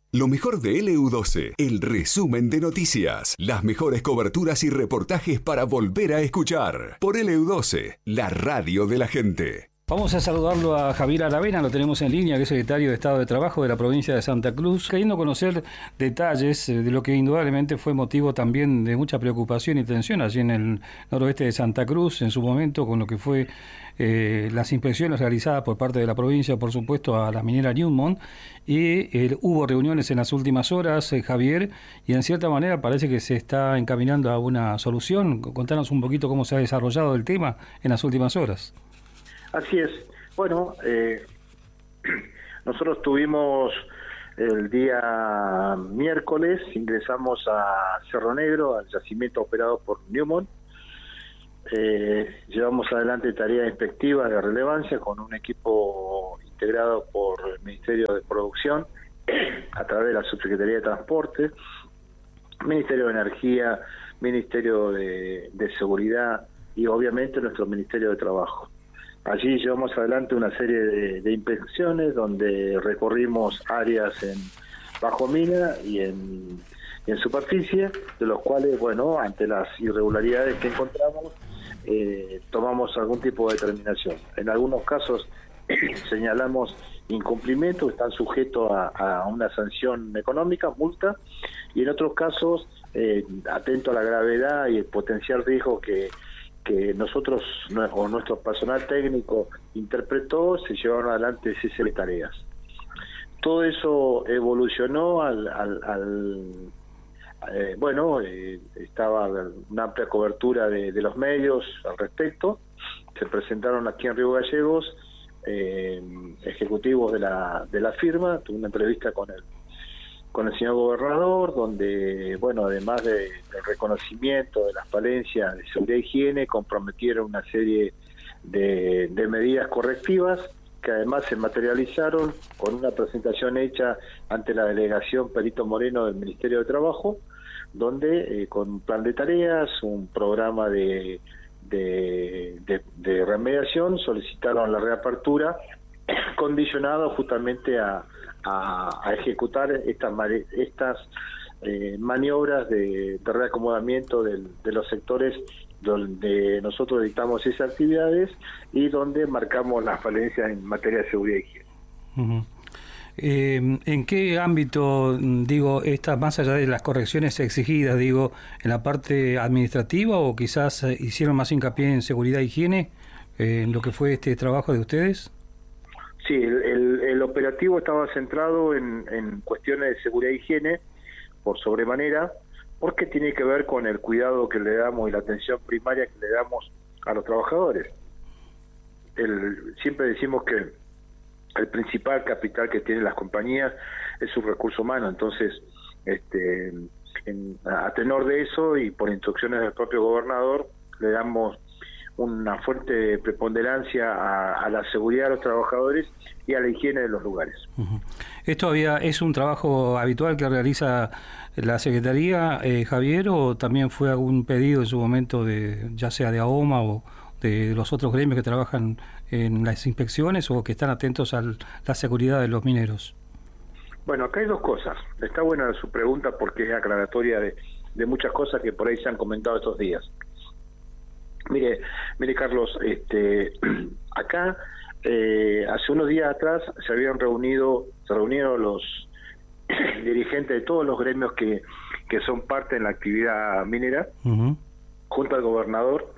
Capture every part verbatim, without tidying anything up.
Lo mejor de L U doce, el resumen de noticias, las mejores coberturas y reportajes para volver a escuchar. Por L U doce, la radio de la gente. Vamos a saludarlo a Javier Aravena, lo tenemos en línea, que es secretario de Estado de Trabajo de la provincia de Santa Cruz, queriendo conocer detalles de lo que indudablemente fue motivo también de mucha preocupación y tensión allí en el noroeste de Santa Cruz, en su momento, con lo que fue eh, las inspecciones realizadas por parte de la provincia, por supuesto, a la minera Newmont, y eh, hubo reuniones en las últimas horas, eh, Javier, y en cierta manera parece que se está encaminando a una solución. Contanos un poquito cómo se ha desarrollado el tema en las últimas horas. Así es. Bueno, eh, nosotros tuvimos el día miércoles, ingresamos a Cerro Negro, al yacimiento operado por Newmont. Eh, llevamos adelante tareas inspectivas de relevancia con un equipo integrado por el Ministerio de Producción a través de la Subsecretaría de Transporte, Ministerio de Energía, Ministerio de, de Seguridad y obviamente nuestro Ministerio de Trabajo. Allí llevamos adelante una serie de, de inspecciones donde recorrimos áreas en bajo mina y en, y en superficie, de los cuales, bueno, ante las irregularidades que encontramos, eh, tomamos algún tipo de determinación. En algunos casos señalamos incumplimientos, están sujetos a, a una sanción económica, multa, y en otros casos, eh, atento a la gravedad y el potencial riesgo que que nosotros o nuestro personal técnico interpretó, se llevaron adelante cese de tareas. Todo eso evolucionó al, al, al eh, bueno, eh, estaba una amplia cobertura de, de los medios al respecto. Se presentaron aquí en Río Gallegos eh, ejecutivos de la de la firma, tuve una entrevista con el con el señor gobernador, donde, bueno, además de, del reconocimiento de las falencias de seguridad e higiene, comprometieron una serie de, de medidas correctivas que además se materializaron con una presentación hecha ante la delegación Perito Moreno del Ministerio de Trabajo, donde eh, con un plan de tareas, un programa de, de, de, de remediación, solicitaron la reapertura, condicionado justamente a A, a ejecutar estas estas eh, maniobras de, de reacomodamiento del, de los sectores donde nosotros dictamos esas actividades y donde marcamos las falencias en materia de seguridad y higiene. Uh-huh. Eh, ¿En qué ámbito, digo, estas, más allá de las correcciones exigidas, digo, en la parte administrativa o quizás eh, hicieron más hincapié en seguridad e higiene, eh, en lo que fue este trabajo de ustedes? Sí, el, el, el operativo estaba centrado en, en cuestiones de seguridad e higiene por sobremanera, porque tiene que ver con el cuidado que le damos y la atención primaria que le damos a los trabajadores. El, siempre decimos que el principal capital que tienen las compañías es su recurso humano, entonces, este, en, a tenor de eso y por instrucciones del propio gobernador, le damos una fuerte preponderancia a, a la seguridad de los trabajadores y a la higiene de los lugares. Uh-huh. ¿Esto había, es un trabajo habitual que realiza la Secretaría, eh, Javier, o también fue algún pedido en su momento, de ya sea de AOMA o de los otros gremios que trabajan en las inspecciones o que están atentos a la seguridad de los mineros? Bueno, acá hay dos cosas. Está buena su pregunta porque es aclaratoria de, de muchas cosas que por ahí se han comentado estos días. Mire, mire Carlos, este, acá eh, hace unos días atrás se habían reunido, se reunieron los dirigentes de todos los gremios que, que son parte en la actividad minera, uh-huh, junto al gobernador,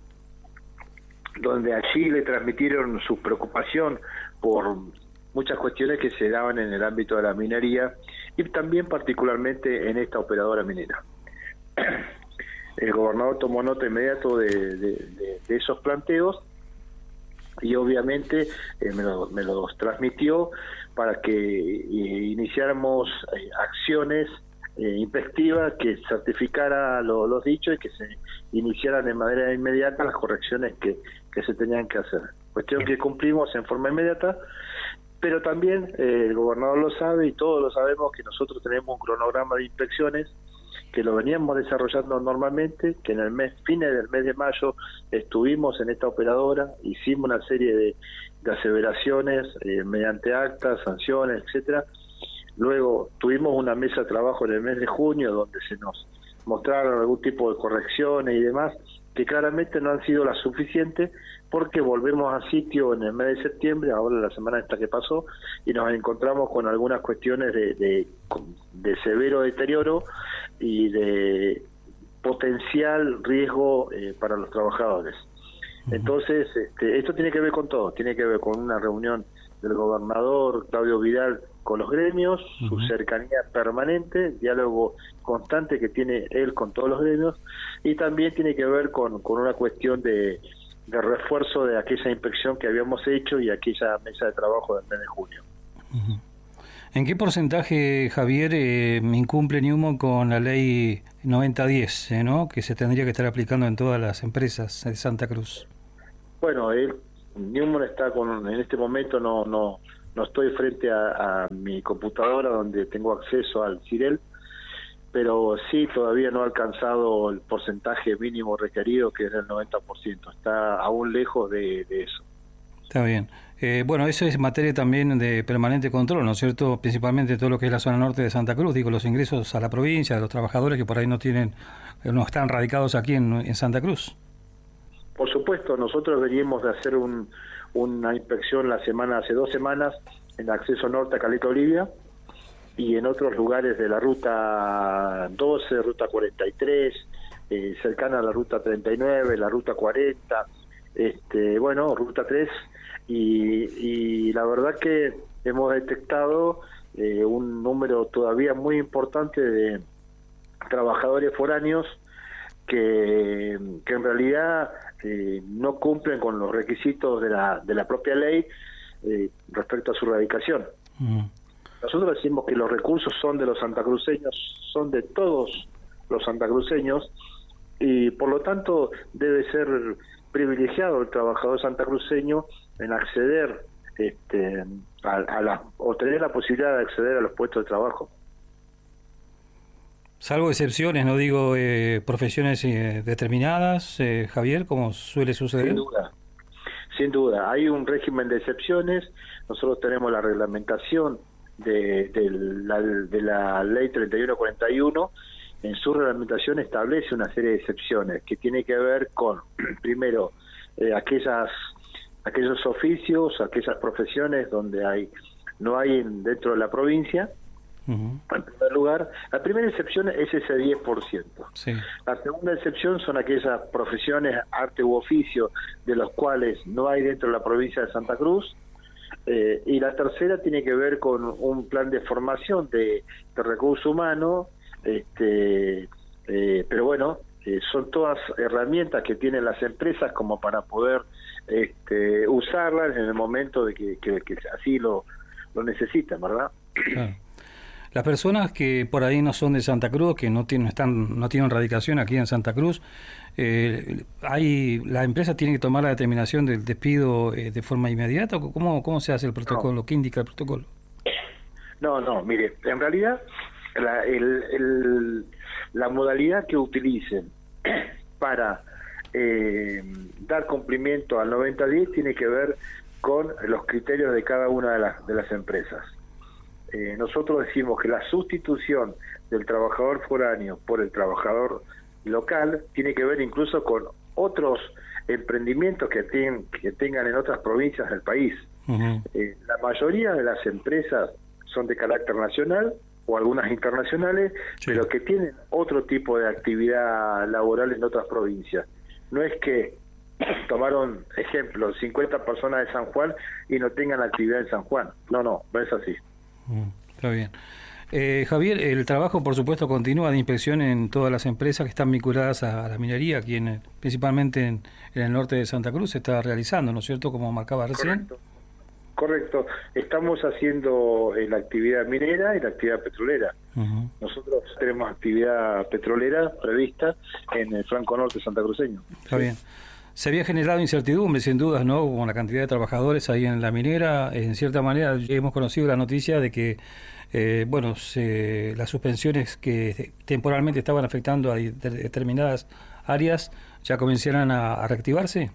donde allí le transmitieron su preocupación por muchas cuestiones que se daban en el ámbito de la minería y también particularmente en esta operadora minera. El gobernador tomó nota inmediato de, de, de, de esos planteos y obviamente eh, me, lo, me los transmitió para que eh, iniciáramos eh, acciones eh, inspectivas que certificara lo, los dichos y que se iniciaran de manera inmediata las correcciones que, que se tenían que hacer. Cuestión que cumplimos en forma inmediata, pero también eh, el gobernador lo sabe y todos lo sabemos que nosotros tenemos un cronograma de inspecciones que lo veníamos desarrollando normalmente, que en el mes, fines del mes de mayo estuvimos en esta operadora, hicimos una serie de, de aseveraciones eh, mediante actas, sanciones, etcétera, Luego tuvimos una mesa de trabajo en el mes de junio donde se nos mostraron algún tipo de correcciones y demás, que claramente no han sido las suficientes, porque volvemos a sitio en el mes de septiembre, ahora la semana esta que pasó, y nos encontramos con algunas cuestiones de, de, de severo deterioro y de potencial riesgo eh, para los trabajadores. Entonces, este, esto tiene que ver con todo, tiene que ver con una reunión del gobernador Claudio Vidal con los gremios, uh-huh. su cercanía permanente, el diálogo constante que tiene él con todos los gremios, y también tiene que ver con, con una cuestión de, de refuerzo de aquella inspección que habíamos hecho y aquella mesa de trabajo del mes de junio. Uh-huh. ¿En qué porcentaje, Javier, eh, incumple Newmont con la ley noventa diez, eh, ¿no? que se tendría que estar aplicando en todas las empresas de Santa Cruz? Bueno, él, Newmont está con, en este momento no no no estoy frente a, a mi computadora donde tengo acceso al CIREL, pero sí todavía no ha alcanzado el porcentaje mínimo requerido, que es el noventa por ciento. Está aún lejos de, de eso. Está bien. Eh, bueno, eso es materia también de permanente control, ¿no es cierto? Principalmente todo lo que es la zona norte de Santa Cruz, digo, los ingresos a la provincia, de los trabajadores que por ahí no tienen, no están radicados aquí en, en Santa Cruz. Por supuesto, nosotros veníamos de hacer un, una inspección la semana, hace dos semanas, en el acceso norte a Caleta Olivia y en otros lugares de la ruta doce, ruta cuarenta y tres, eh, cercana a la ruta treinta y nueve, la ruta cuarenta, este, bueno, ruta tres, y, y la verdad que hemos detectado eh, un número todavía muy importante de trabajadores foráneos que, que en realidad eh, no cumplen con los requisitos de la, de la propia ley eh, respecto a su radicación. Mm. Nosotros decimos que los recursos son de los santacruceños, son de todos los santacruceños, y por lo tanto debe ser privilegiado el trabajador santacruceño en acceder este, a, a la, o tener la posibilidad de acceder a los puestos de trabajo. Salvo excepciones, no digo eh, profesiones eh, determinadas, eh, Javier, como suele suceder. Sin duda, sin duda. Hay un régimen de excepciones. Nosotros tenemos la reglamentación de, de, la, de la ley treinta y uno cuarenta y uno. En su reglamentación establece una serie de excepciones que tiene que ver con, primero, eh, aquellas aquellos oficios, aquellas profesiones donde hay no hay dentro de la provincia. Uh-huh. En primer lugar, la primera excepción es ese diez por ciento. Sí. La segunda excepción son aquellas profesiones, arte u oficio, de los cuales no hay dentro de la provincia de Santa Cruz. Eh, y la tercera tiene que ver con un plan de formación de, de recurso humano, este, eh, pero bueno, eh, son todas herramientas que tienen las empresas como para poder este, usarlas en el momento de que, que, que así lo, lo necesitan, ¿verdad? Claro. Las personas que por ahí no son de Santa Cruz, que no tienen están no tienen radicación aquí en Santa Cruz, eh, hay la empresa tiene que tomar la determinación del despido eh, de forma inmediata. ¿Cómo cómo se hace el protocolo? No. ¿Qué indica el protocolo? No, no, mire, en realidad la, el, el, la modalidad que utilicen para eh, dar cumplimiento al noventa diez tiene que ver con los criterios de cada una de las, de las empresas. Eh, nosotros decimos que la sustitución del trabajador foráneo por el trabajador local tiene que ver incluso con otros emprendimientos que, ten, que tengan en otras provincias del país. Uh-huh. Eh, la mayoría de las empresas son de carácter nacional o algunas internacionales, sí, pero que tienen otro tipo de actividad laboral en otras provincias. No es que tomaron, ejemplo, cincuenta personas de San Juan y no tengan actividad en San Juan. No, no, no es así. Está bien. Eh, Javier, el trabajo por supuesto continúa de inspección en todas las empresas que están vinculadas a la minería, aquí en, principalmente en, en el norte de Santa Cruz se está realizando, ¿no es cierto? Como marcaba recién. Correcto, correcto. Estamos haciendo eh, la actividad minera y la actividad petrolera. Uh-huh. Nosotros tenemos actividad petrolera prevista en el flanco norte santacruceño. Está bien. Se había generado incertidumbre, sin dudas, ¿no? Con la cantidad de trabajadores ahí en la minera. En cierta manera, hemos conocido la noticia de que, eh, bueno, se, las suspensiones que temporalmente estaban afectando a de, determinadas áreas ya comenzaran a, a reactivarse.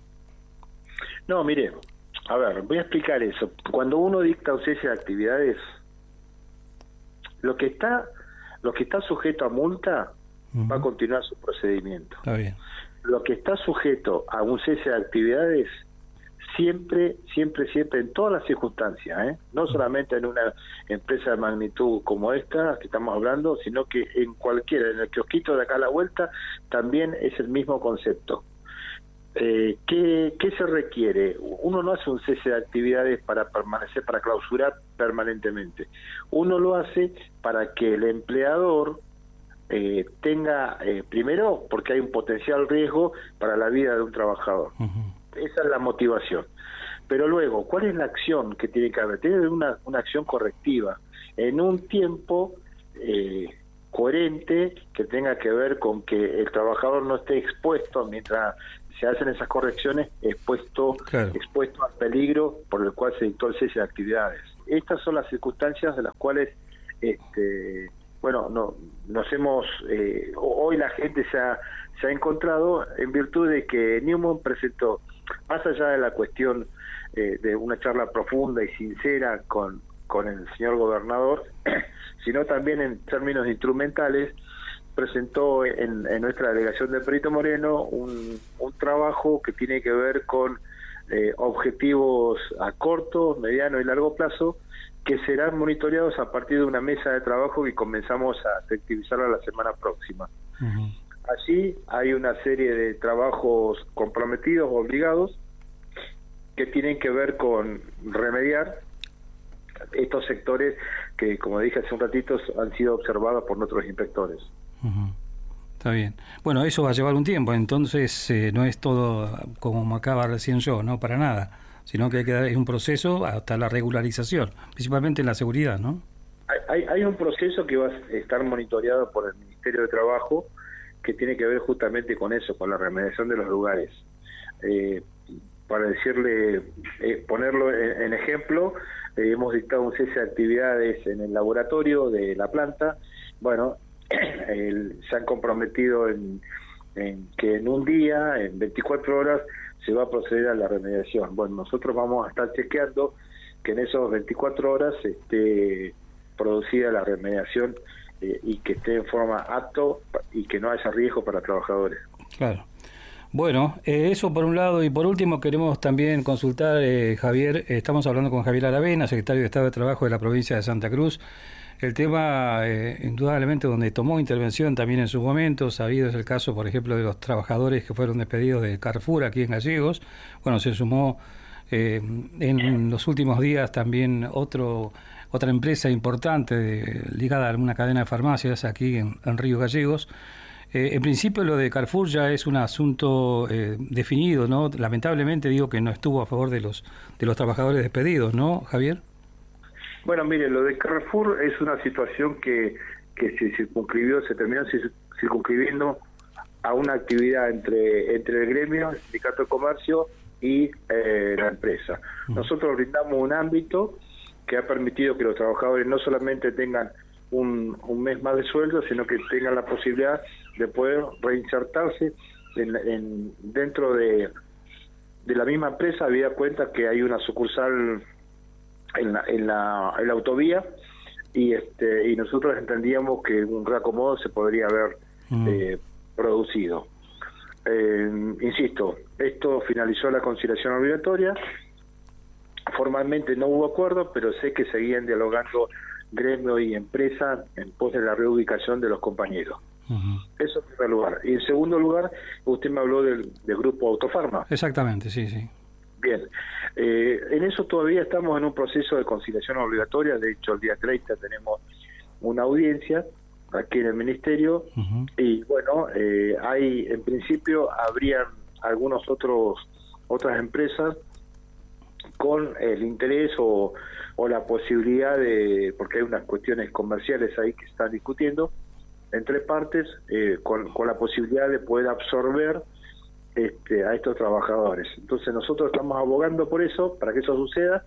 No, mire, a ver, voy a explicar eso. Cuando uno dicta un cese de actividades, Lo que está, lo que está sujeto a multa uh-huh. va a continuar su procedimiento. Está bien. Lo que está sujeto a un cese de actividades, siempre, siempre, siempre, en todas las circunstancias, ¿eh? no solamente en una empresa de magnitud como esta que estamos hablando, sino que en cualquiera, en el kiosquito de acá a la vuelta, también es el mismo concepto. Eh, ¿qué, ¿Qué se requiere? Uno no hace un cese de actividades para permanecer, para clausurar permanentemente. Uno lo hace para que el empleador eh, tenga, eh, primero, porque hay un potencial riesgo para la vida de un trabajador. Uh-huh. Esa es la motivación. Pero luego, ¿cuál es la acción que tiene que haber? Tiene que haber una, una acción correctiva en un tiempo eh, coherente, que tenga que ver con que el trabajador no esté expuesto mientras se hacen esas correcciones, expuesto, claro. expuesto al peligro por el cual se dictó el cese de actividades. Estas son las circunstancias de las cuales, este, bueno, no, nos hemos, eh, hoy la gente se ha, se ha encontrado en virtud de que Newman presentó, más allá de la cuestión eh, de una charla profunda y sincera con, con el señor gobernador, sino también en términos instrumentales, presentó en, en nuestra delegación de Perito Moreno un, un trabajo que tiene que ver con eh, objetivos a corto, mediano y largo plazo, que serán monitoreados a partir de una mesa de trabajo que comenzamos a efectivizarla la semana próxima. Uh-huh. Allí hay una serie de trabajos comprometidos, obligados, que tienen que ver con remediar estos sectores que, como dije hace un ratito, han sido observados por nuestros inspectores. Uh-huh. Está bien. Bueno, eso va a llevar un tiempo, entonces eh, no es todo como me acaba recién yo, no para nada, sino que hay que dar es un proceso hasta la regularización, principalmente en la seguridad, ¿no? Hay, hay, hay un proceso que va a estar monitoreado por el Ministerio de Trabajo que tiene que ver justamente con eso, con la remediación de los lugares. Eh, para decirle, eh, ponerlo en, en ejemplo, eh, hemos dictado un cese de actividades en el laboratorio de la planta. Bueno, el, se han comprometido en, en que en un día, en veinticuatro horas, se va a proceder a la remediación. Bueno, nosotros vamos a estar chequeando que en esos veinticuatro horas esté producida la remediación eh, y que esté en forma apto y que no haya riesgo para trabajadores. Claro. Bueno, eh, eso por un lado, y por último queremos también consultar, eh, Javier, eh, estamos hablando con Javier Aravena, secretario de Estado de Trabajo de la provincia de Santa Cruz. El tema, eh, indudablemente, donde tomó intervención también en sus momentos, sabido es el caso, por ejemplo, de los trabajadores que fueron despedidos de Carrefour aquí en Gallegos. Bueno, se sumó eh, en los últimos días también otro otra empresa importante de, ligada a una cadena de farmacias aquí en, en Río Gallegos. Eh, en principio lo de Carrefour ya es un asunto eh, definido, ¿no? Lamentablemente digo que no estuvo a favor de los de los trabajadores despedidos, ¿no, Javier? Bueno, mire, lo de Carrefour es una situación que, que se circunscribió, se terminó circunscribiendo a una actividad entre entre el gremio, el sindicato de comercio y eh, la empresa. Nosotros brindamos un ámbito que ha permitido que los trabajadores no solamente tengan un, un mes más de sueldo, sino que tengan la posibilidad de poder reinsertarse en, en, dentro de, de la misma empresa, habida cuenta que hay una sucursal en la, en la, en la autovía y este y nosotros entendíamos que un reacomodo se podría haber mm. eh, producido. Eh, insisto, esto finalizó la conciliación obligatoria. Formalmente no hubo acuerdo, pero sé que seguían dialogando gremio y empresa en pos de la reubicación de los compañeros. Uh-huh. Eso en primer lugar. Y en segundo lugar, usted me habló del, del grupo Autofarma. Exactamente, sí, sí. Bien. Eh, en eso todavía estamos en un proceso de conciliación obligatoria. De hecho, el día treinta tenemos una audiencia aquí en el Ministerio. Uh-huh. Y bueno, eh, hay, en principio, habrían algunos otros otras empresas con el interés o, o la posibilidad de, porque hay unas cuestiones comerciales ahí que están discutiendo entre partes, eh, con, con la posibilidad de poder absorber este, a estos trabajadores. Entonces nosotros estamos abogando por eso, para que eso suceda,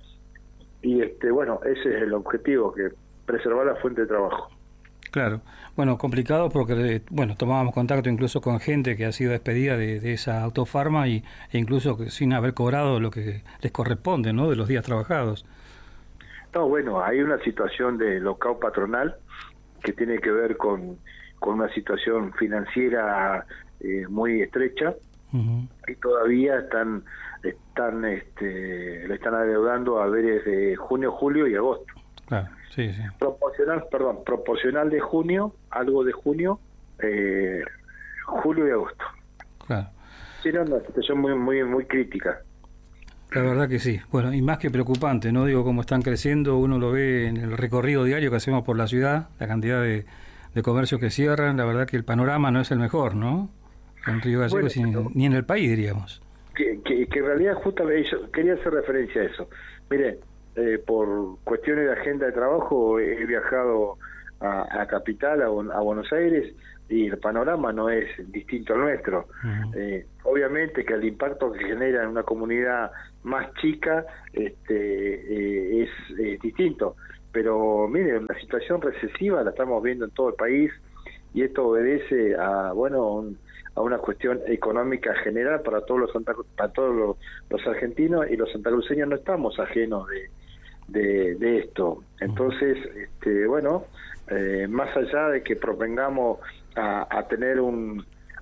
y este bueno, ese es el objetivo, que preservar la fuente de trabajo. Claro, bueno, complicado porque, bueno, tomábamos contacto incluso con gente que ha sido despedida de, de esa Autofarma y, e incluso sin haber cobrado lo que les corresponde, ¿no?, de los días trabajados. No, bueno, hay una situación de lockout patronal que tiene que ver con, con una situación financiera eh, muy estrecha, uh-huh. y todavía están están este, le están adeudando a haberes de junio, julio y agosto. Claro, sí, sí. Proporcional, perdón, proporcional de junio, algo de junio, eh, julio y agosto. Claro. Sí, era una situación muy, muy, muy crítica. La verdad que sí. Bueno, y más que preocupante, ¿no? Digo, cómo están creciendo, uno lo ve en el recorrido diario que hacemos por la ciudad, la cantidad de, de comercios que cierran, la verdad que el panorama no es el mejor, ¿no? En Río Gallegos, bueno, ni, ni en el país, diríamos. Que, que, que en realidad justamente yo quería hacer referencia a eso. Mire, eh, por cuestiones de agenda de trabajo he viajado a, a Capital, a, a Buenos Aires, y el panorama no es distinto al nuestro. Uh-huh. Eh, obviamente que el impacto que genera en una comunidad más chica este, eh, es, es distinto, pero miren, la situación recesiva la estamos viendo en todo el país, y esto obedece a bueno un, a una cuestión económica general para todos los Santa, para todos los, los argentinos, y los santacruceños no estamos ajenos de, de, de esto. Entonces, este, bueno, eh, más allá de que propongamos a, a tener un,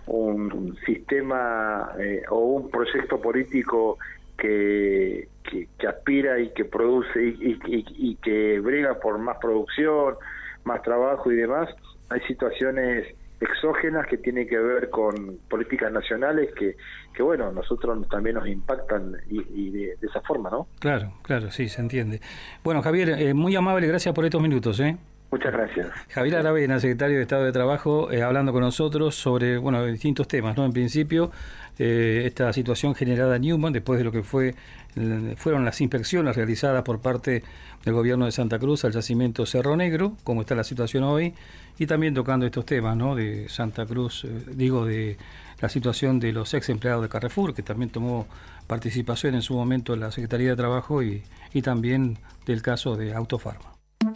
un sistema eh, o un proyecto político que, que, que aspira y que produce y, y, y que brega por más producción, más trabajo y demás, hay situaciones exógenas que tienen que ver con políticas nacionales que, que bueno, nosotros también nos impactan y, y de, de esa forma, ¿no? Claro, claro, sí, se entiende. Bueno, Javier, eh, muy amable, gracias por estos minutos, ¿eh? Muchas gracias. Javier Aravena, secretario de Estado de Trabajo, eh, hablando con nosotros sobre, bueno, distintos temas, ¿no? En principio, eh, esta situación generada en Newman, después de lo que fue fueron las inspecciones realizadas por parte del gobierno de Santa Cruz al yacimiento Cerro Negro, cómo está la situación hoy, y también tocando estos temas, ¿no? De Santa Cruz, eh, digo, de la situación de los ex empleados de Carrefour, que también tomó participación en su momento en la Secretaría de Trabajo, y, y también del caso de Autofarma.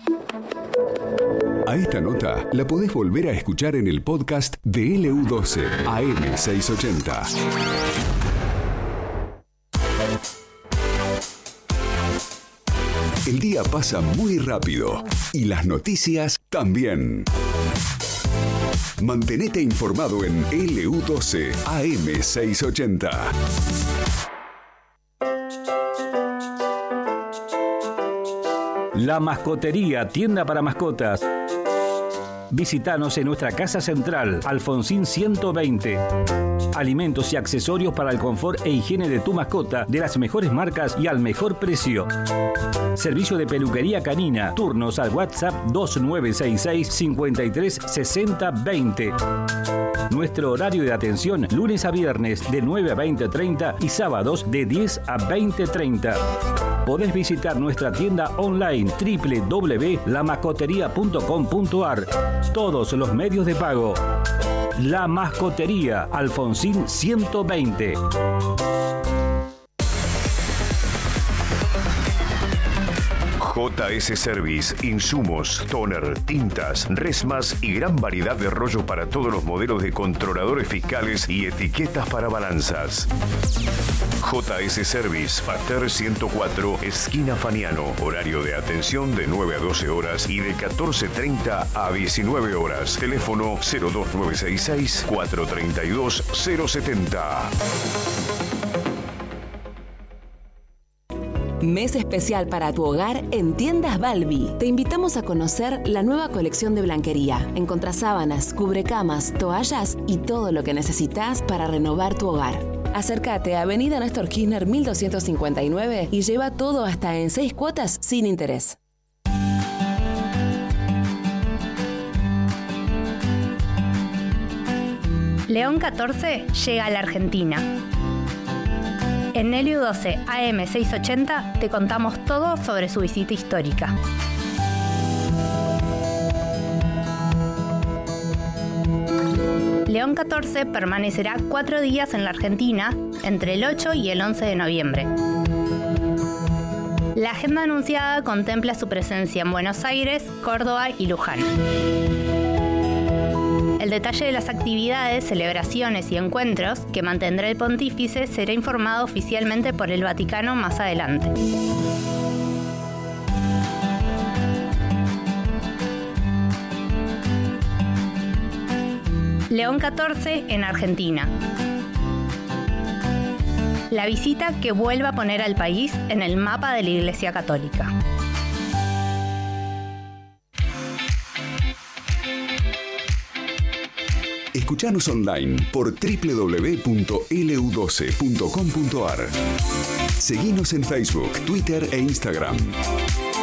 A esta nota la podés volver a escuchar en el podcast de L U doce A M seiscientos ochenta. El día pasa muy rápido y las noticias también. Mantenete informado en L U doce A M seiscientos ochenta. La Mascotería, tienda para mascotas. Visítanos en nuestra casa central, Alfonsín ciento veinte. Alimentos y accesorios para el confort e higiene de tu mascota, de las mejores marcas y al mejor precio. Servicio de peluquería canina. Turnos al WhatsApp dos nueve seis seis, cinco tres seis cero dos cero. Nuestro horario de atención, lunes a viernes de nueve a veinte treinta y sábados de diez a veinte treinta. Podés visitar nuestra tienda online doble u doble u doble u punto la mascotería punto com punto a r. Todos los medios de pago. La Mascotería, Alfonsín ciento veinte. J S Service, insumos, toner, tintas, resmas y gran variedad de rollos para todos los modelos de controladores fiscales y etiquetas para balanzas. J S Service, Pater ciento cuatro, esquina Faniano. Horario de atención de nueve a doce horas y de catorce treinta a diecinueve horas. Teléfono cero dos nueve seis seis, cuatro tres dos, cero siete cero. Mes especial para tu hogar en Tiendas Balbi. Te invitamos a conocer la nueva colección de blanquería. Encontrá sábanas, cubrecamas, toallas y todo lo que necesitas para renovar tu hogar. Acércate a Avenida Néstor Kirchner mil doscientos cincuenta y nueve y lleva todo hasta en seis cuotas sin interés. León catorce llega a la Argentina. En L U doce A M seiscientos ochenta te contamos todo sobre su visita histórica. León catorce permanecerá cuatro días en la Argentina entre el ocho y el once de noviembre. La agenda anunciada contempla su presencia en Buenos Aires, Córdoba y Luján. El detalle de las actividades, celebraciones y encuentros que mantendrá el pontífice será informado oficialmente por el Vaticano más adelante. León catorce en Argentina. La visita que vuelve a poner al país en el mapa de la Iglesia Católica. Escuchanos online por doble u doble u doble u punto ele u doce punto com punto a r. Seguinos en Facebook, Twitter e Instagram.